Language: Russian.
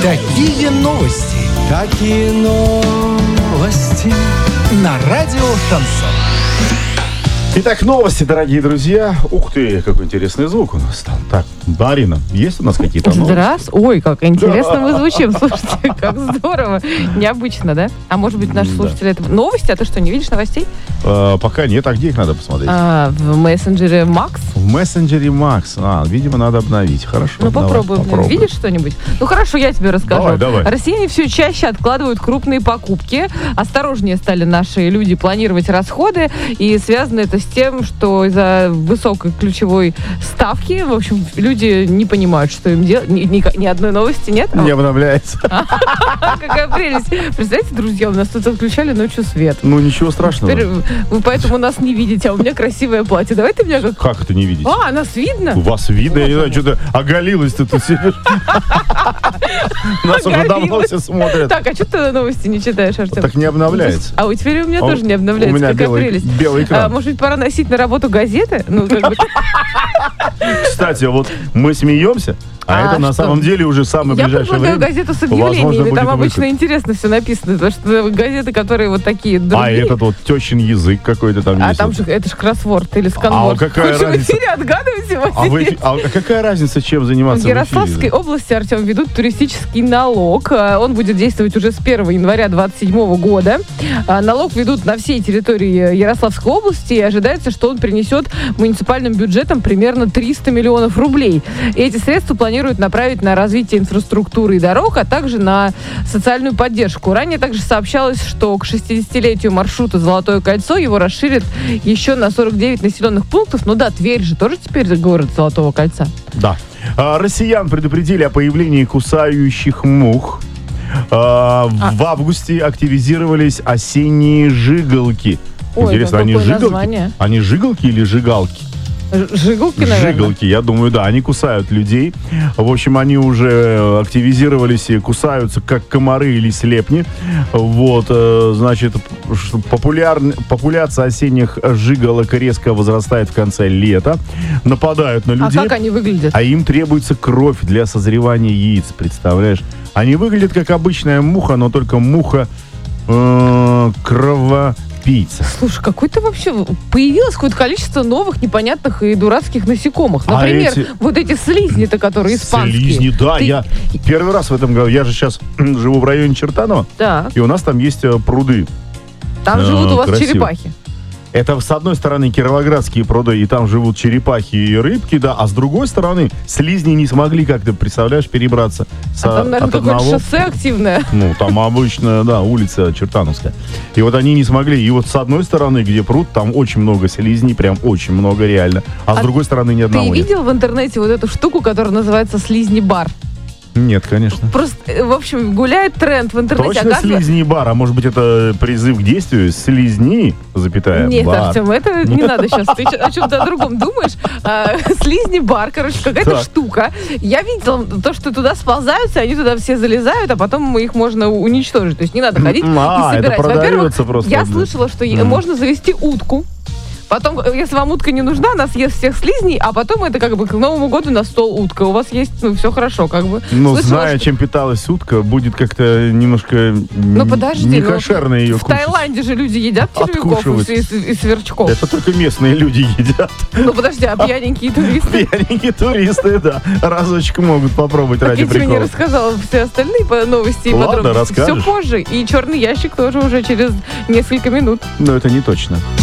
Такие новости. Какие новости? На радио Шансон. Итак, новости, дорогие друзья. Ух ты, какой интересный звук у нас стал. Так, Марина, есть у нас какие-то новости? Здравствуйте. Ой, как интересно мы звучим. Слушайте, как здорово. Необычно, да? А может быть, наши слушатели это... Новости? А ты что, не видишь новостей? Пока нет. А где их надо посмотреть? В мессенджере Макс. В мессенджере Макс. Видимо, надо обновить. Хорошо. Ну, попробуем. Видишь что-нибудь? Ну, хорошо, я тебе расскажу. Давай. Россияне все чаще откладывают крупные покупки. Осторожнее стали наши люди планировать расходы. И связано это с тем, что из-за высокой ключевой ставки, в общем, люди не понимают, что им делать. Ни одной новости нет. Не обновляется. Какая прелесть. Представляете, друзья, у нас тут отключали ночью свет. Ну, ничего страшного. Теперь вы поэтому нас не видите, а у меня красивое платье. Давай ты меня как... Как это не видите? Нас видно? Вас видно, я не знаю, что-то оголилась ты тут сидишь. Нас уже давно все смотрят. Так, а что ты новости не читаешь, Артем? Так не обновляется. А у тебя у меня тоже не обновляется. У меня какая прелесть. белый экран. Может быть, пора носить на работу газеты? Кстати, вот мы смеемся, а это на самом деле уже самое ближайшее время. Я предлагаю газету с объявлениями, там обычно интересно все написано, потому что газеты, которые вот такие другие. А этот вот тещин язык какой-то там есть. А там же, это же кроссворд или сканворд. А какая разница? В эфире отгадывайте. А какая разница, чем заниматься в Ярославской области, Артем, ведут туристический налог. Он будет действовать уже с 1 января 2027 года. Налог ведут на всей территории Ярославской области, и ожидается, что он принесет муниципальным бюджетам примерно 300 миллионов рублей. И эти средства планируют направить на развитие инфраструктуры и дорог, а также на социальную поддержку. Ранее также сообщалось, что к 60-летию маршрута «Золотое кольцо» его расширят еще на 49 населенных пунктов. Ну да, Тверь же тоже теперь город Золотого кольца. Да. Россиян предупредили о появлении кусающих мух. В августе активизировались осенние жигалки. Ой, интересно, они жигалки? Название. Они жигалки или жигалки? Жигалки, наверное. Жигалки, я думаю, да. Они кусают людей. В общем, они уже активизировались и кусаются, как комары или слепни. Вот, значит, популяция осенних жигалок резко возрастает в конце лета. Нападают на людей. А как они выглядят? А им требуется кровь для созревания яиц, представляешь? Они выглядят как обычная муха, но только муха кровопийца. Слушай, какое-то вообще появилось какое-то количество новых непонятных и дурацких насекомых. Например, вот эти слизни-то, которые испанские. Слизни, да. Я первый раз в этом году. Я же сейчас живу в районе Чертанова. Да. И у нас там есть пруды. Там живут у вас черепахи. Это, с одной стороны, кировоградские пруды, и там живут черепахи и рыбки, да, а с другой стороны, слизни не смогли, как ты представляешь, перебраться там, наверное, какое-то шоссе активное. Ну, там обычно, да, улица Чертановская. И вот они не смогли. И вот с одной стороны, где пруд, там очень много слизней, прям очень много реально. А с другой стороны, ни одного нет. Ты видел в интернете вот эту штуку, которая называется слизни-бар? Нет, конечно. Просто, в общем, гуляет тренд в интернете. Точно слизни бар? А может быть, это призыв к действию? Слизни, запятая, Нет, бар. Артем, это не надо сейчас. Ты о чем-то о другом думаешь. Слизни бар, короче, какая-то штука. Я видела то, что туда сползаются, они туда все залезают, а потом их можно уничтожить. То есть не надо ходить и собирать. Во-первых, я слышала, что можно завести утку. Потом, если вам утка не нужна, она съест всех слизней, а потом это как бы к Новому году на стол утка. У вас есть, все хорошо, как бы. Ну, зная, чем питалась утка, будет как-то немножко некошерно ее кушать. В Таиланде же люди едят червяков и сверчков. Это только местные люди едят. Ну, подожди, а пьяненькие туристы? Пьяненькие туристы, да. Разочек могут попробовать ради прикола. Я тебе не рассказала все остальные новости и подробности. Ладно, расскажешь. Все позже. И черный ящик тоже уже через несколько минут. Но это не точно.